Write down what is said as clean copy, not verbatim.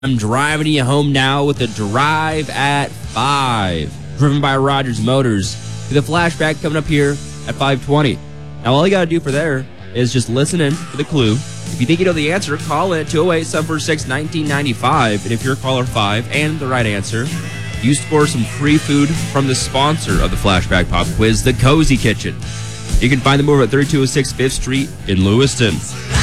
I'm driving you home now with a Drive at 5, driven by Rogers Motors. With a flashback coming up here at 5:20. Now, all you got to do for there is just listen in for the clue. If you think you know the answer, call in at 208-746-1995. And if you're caller 5 and the right answer, you score some free food from the sponsor of the Flashback Pop Quiz, the Cozy Kitchen. You can find them over at 3206 5th Street in Lewiston.